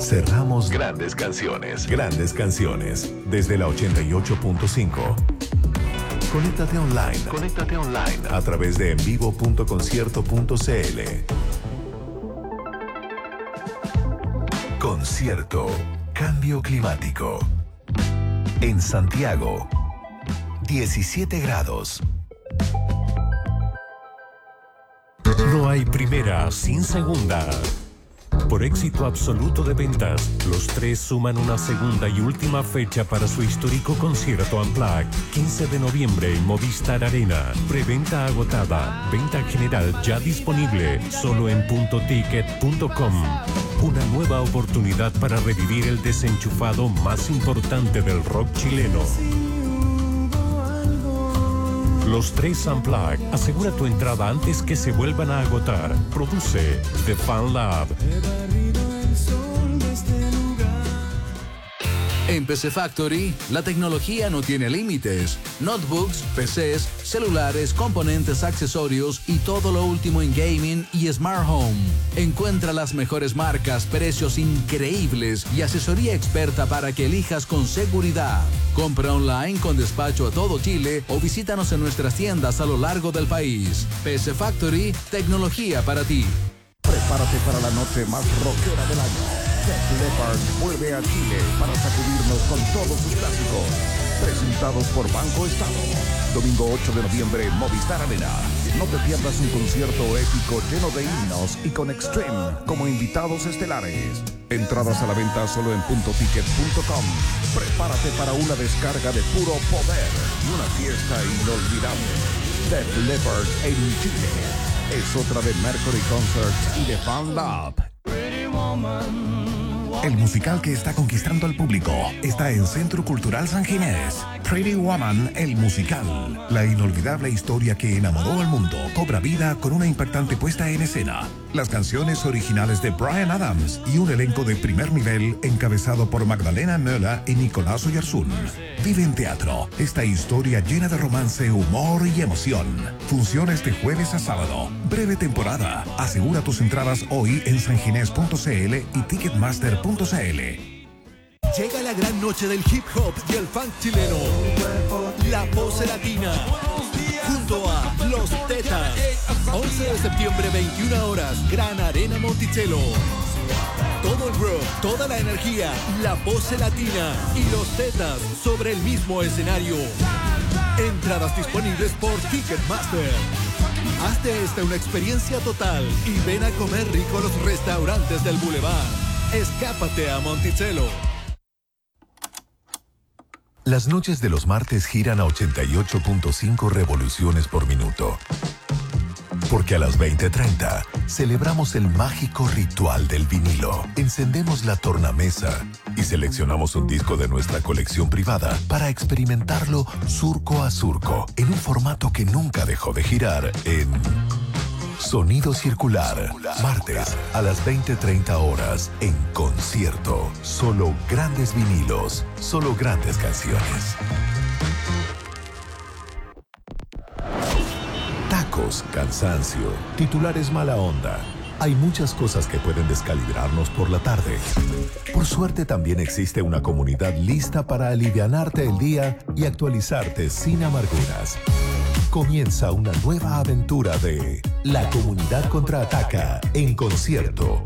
Cerramos grandes canciones. Grandes canciones. Desde la 88.5. Conéctate online. Conéctate online. A través de envivo.concierto.cl. Concierto. Cambio climático. En Santiago. 17 grados. No hay primera sin segunda. Por éxito absoluto de ventas, los tres suman una segunda y última fecha para su histórico concierto Unplugged, 15 de noviembre en Movistar Arena. Preventa agotada, venta general ya disponible, solo en puntoticket.com. Una nueva oportunidad para revivir el desenchufado más importante del rock chileno. Los tres Unplugged. Asegura tu entrada antes que se vuelvan a agotar. Produce The Fan Lab. En PC Factory, la tecnología no tiene límites. Notebooks, PCs, celulares, componentes, accesorios y todo lo último en gaming y smart home. Encuentra las mejores marcas, precios increíbles y asesoría experta para que elijas con seguridad. Compra online con despacho a todo Chile o visítanos en nuestras tiendas a lo largo del país. PC Factory, tecnología para ti. Prepárate para la noche más rockera del año. Def Leppard vuelve a Chile para sacudirnos con todos sus clásicos. Presentados por Banco Estado. Domingo 8 de noviembre en Movistar Arena. No te pierdas un concierto épico lleno de himnos y con Extreme como invitados estelares. Entradas a la venta solo en puntoticket.com. Prepárate para una descarga de puro poder y una fiesta inolvidable. Def Leppard en Chile. Es otra de Mercury Concerts y de Fan Lab. El musical que está conquistando al público está en Centro Cultural San Ginés. Pretty Woman, el musical. La inolvidable historia que enamoró al mundo cobra vida con una impactante puesta en escena. Las canciones originales de Bryan Adams y un elenco de primer nivel encabezado por Magdalena Möller y Nicolás Oyarzún. Vive en teatro esta historia llena de romance, humor y emoción. Funciones de jueves a sábado. Breve temporada. Asegura tus entradas hoy en sanginés.cl y ticketmaster.cl. Llega la gran noche del hip hop y el funk chileno. La Pose Latina. Junto a Los Tetas. 11 de septiembre, 21 horas. Gran Arena Monticello. Todo el rock, toda la energía, La Pose Latina y Los Tetas sobre el mismo escenario. Entradas disponibles por Ticketmaster. Hazte esta una experiencia total y ven a comer rico a los restaurantes del Boulevard. Escápate a Monticello. Las noches de los martes giran a 88.5 revoluciones por minuto. Porque a las 20:30 celebramos el mágico ritual del vinilo. Encendemos la tornamesa y seleccionamos un disco de nuestra colección privada para experimentarlo surco a surco en un formato que nunca dejó de girar en Sonido Circular. Martes a las 20:30 horas en concierto. Solo grandes vinilos, solo grandes canciones. Tacos, cansancio, titulares mala onda. Hay muchas cosas que pueden descalibrarnos por la tarde. Por suerte también existe una comunidad lista para alivianarte el día y actualizarte sin amarguras. Comienza una nueva aventura de La Comunidad Contraataca en concierto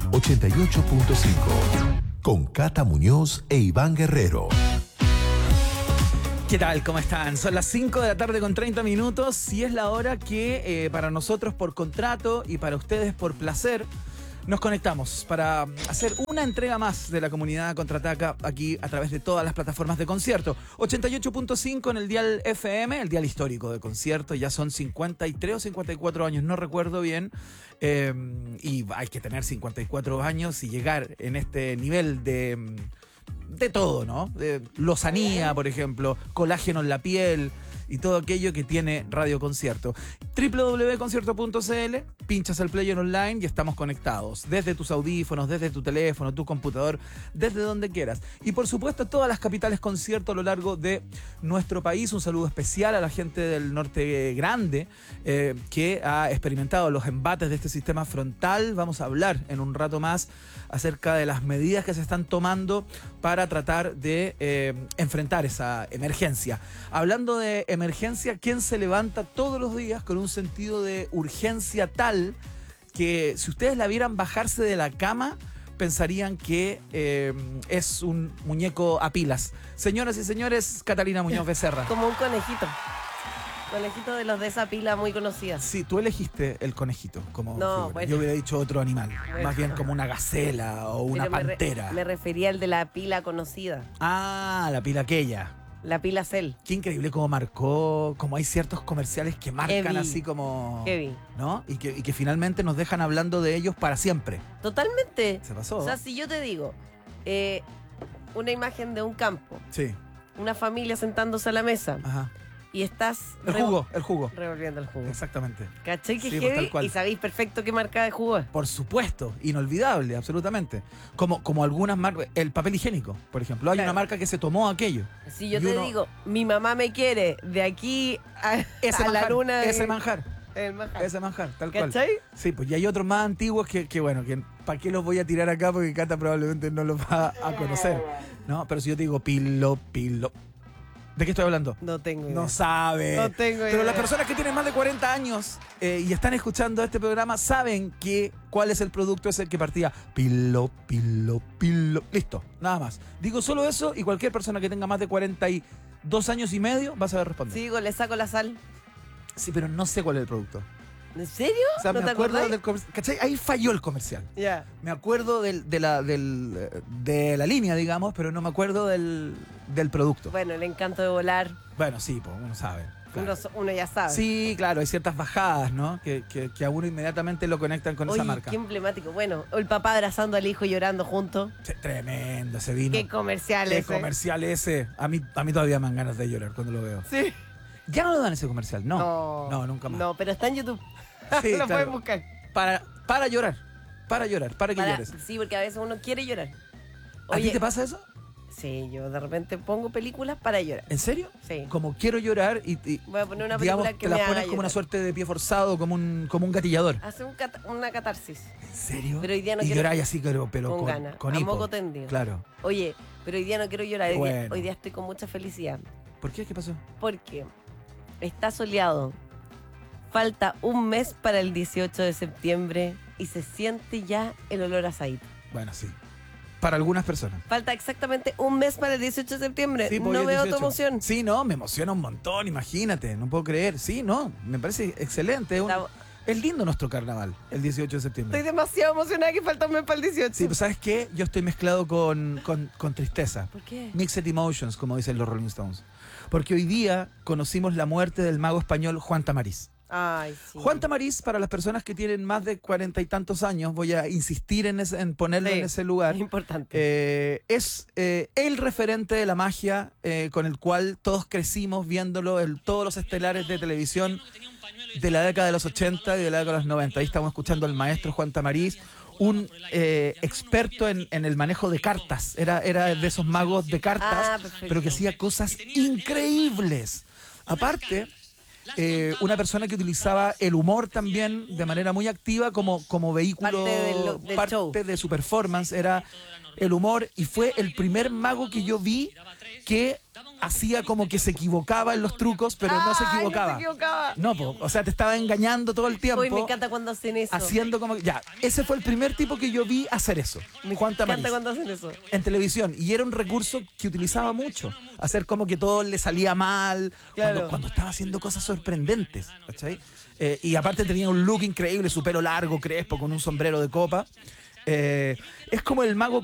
88.5 con Cata Muñoz e Iván Guerrero. ¿Qué tal? ¿Cómo están? Son las 5 de la tarde con 30 minutos y es la hora que para nosotros por contrato y para ustedes por placer nos conectamos para hacer una entrega más de La Comunidad Contraataca aquí a través de todas las plataformas de concierto. 88.5 en el dial FM, el dial histórico de concierto. Ya son 53 o 54 años, no recuerdo bien. Y hay que tener 54 años y llegar en este nivel de todo, ¿no? De lozanía, por ejemplo, colágeno en la piel, y todo aquello que tiene Radio Concierto. www.concierto.cl, pinchas el player online y estamos conectados. Desde tus audífonos, desde tu teléfono, tu computador, desde donde quieras. Y por supuesto, todas las capitales concierto a lo largo de nuestro país. Un saludo especial a la gente del norte grande que ha experimentado los embates de este sistema frontal. Vamos a hablar en un rato más acerca de las medidas que se están tomando para tratar de enfrentar esa emergencia. Hablando de emergencia, ¿quién se levanta todos los días con un sentido de urgencia tal que si ustedes la vieran bajarse de la cama, pensarían que es un muñeco a pilas? Señoras y señores, Catalina Muñoz Becerra. Como un conejito. Conejito de los de esa pila muy conocida. Sí, tú elegiste el conejito como no, figura. bueno. Yo hubiera dicho otro animal, Bueno. más bien como una gacela o una Pero pantera. me refería al de la pila conocida. Ah, la pila aquella. La pila Cell. Qué increíble cómo marcó, como hay ciertos comerciales que marcan Heavy. así como... Heavy. ¿No? Y que finalmente nos dejan hablando de ellos para siempre. Totalmente. Se pasó. O sea, si yo te digo, una imagen de un campo, Sí, una familia sentándose a la mesa ajá. y estás El jugo. revolviendo el jugo. Exactamente. ¿Cachai que Sí, pues, heavy? tal cual. Y sabéis perfecto qué marca de jugo es. Por supuesto, inolvidable, absolutamente. Como algunas marcas, el papel higiénico, por ejemplo. Hay Claro. una marca que se tomó aquello. Si yo Y te uno- digo, mi mamá me quiere de aquí a la manjar, luna. ese manjar, El manjar. ese manjar, tal cual. ¿Cachai? Sí, pues y hay otros más antiguos que bueno, que ¿para qué los voy a tirar acá? Porque Cata probablemente no los va a conocer, ¿no? Pero si yo te digo pilo, ¿de qué estoy hablando? No tengo idea. No sabe. No tengo Pero idea. las personas que tienen más de 40 años y están escuchando este programa saben cuál es el producto ese que partía pilo. Listo, nada más. Digo solo eso y cualquier persona que tenga más de 42 años y medio va a saber responder. Sí, digo, le saco la sal. Sí, pero no sé cuál es el producto. ¿En serio? O sea, ¿No me te acuerdo acordáis? del comercial. ¿Cachai? Ahí falló el comercial. Ya. Me acuerdo de la línea, digamos, pero no me acuerdo del producto. Bueno, el encanto de volar, Bueno, sí, pues uno sabe. Claro. uno ya sabe. Sí, claro, hay ciertas bajadas, ¿no? Que a uno inmediatamente lo conectan con Oye, esa marca. qué emblemático. Bueno, o el papá abrazando al hijo y llorando juntos. Sí, tremendo ese vino. Qué comercial Qué ese. comercial ese. A mí todavía me dan ganas de llorar cuando lo veo. Sí. Ya no lo dan ese comercial, no. No, nunca más. No, pero está en YouTube. Sí, Lo claro. pueden buscar. Para llorar. Para que llores. Sí, porque a veces uno quiere llorar. ¿A ti te pasa eso? Sí, yo de repente pongo películas para llorar. ¿En serio? Sí. Como quiero llorar y Voy a poner una digamos, película que te me la haga pones como una llorar. suerte de pie forzado, como un gatillador. Hace una catarsis. ¿En serio? Pero hoy día no y quiero- lloráis así, pero con ganas, con a hipo. moco tendido. Claro. Oye, pero hoy día no quiero llorar. Bueno. Hoy día estoy con mucha felicidad. ¿Por qué? ¿Qué pasó? Porque está soleado. Falta un mes para el 18 de septiembre y se siente ya el olor a asadito. Bueno, sí. Para algunas personas. Falta exactamente un mes para el 18 de septiembre. Sí, pues, no hoy es veo tu 18. emoción. Sí, no, me emociona un montón, imagínate. No puedo creer. Sí, no, me parece excelente. Es lindo nuestro carnaval, el 18 de septiembre. Estoy demasiado emocionada que falta un mes para el 18. Sí, pues ¿sabes qué? Yo estoy mezclado con tristeza. ¿Por qué? Mixed emotions, como dicen los Rolling Stones. Porque hoy día conocimos la muerte del mago español Juan Tamariz. Ay, sí. Juan Tamariz, para las personas que tienen más de 40 y tantos años, voy a insistir en ponerlo Sí, en ese lugar. es importante. Es el referente de la magia con el cual todos crecimos viéndolo en todos los estelares de televisión de la década de los 80 y de la década de los 90. Ahí estamos escuchando al maestro Juan Tamariz, un experto en el manejo de cartas. Era de esos magos de cartas, Perfecto. pero que hacía cosas increíbles. Aparte, una persona que utilizaba el humor también de manera muy activa como vehículo, Parte del show. de su performance, era el humor, y fue el primer mago que yo vi que hacía como que se equivocaba en los trucos, pero no se equivocaba. No se equivocaba. No, o sea, te estaba engañando todo el tiempo. Uy, me encanta cuando hacen eso. Haciendo como... Ya, ese fue el primer tipo que yo vi hacer eso. Juan Me Tamariz. encanta cuando hacen eso. En televisión. Y era un recurso que utilizaba mucho. Hacer como que todo le salía mal. Claro. Cuando estaba haciendo cosas sorprendentes. ¿Cachai? Y aparte tenía un look increíble, su pelo largo, crespo, con un sombrero de copa. Es como el mago